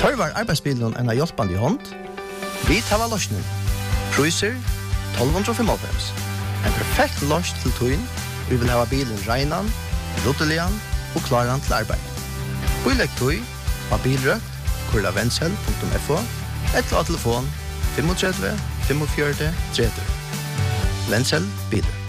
Tørvar arbeidsbilen en hjelpande hånd. Vi tar løsning. Priser 1295. En perfekt løs til tøyen. Vi vil ha bilen regnan, ruttelian og klaran til arbeid. Bilegg tøy av bilrøkt, kurlavensel.fo, eller av telefon 35 45 30. Vensel bilen.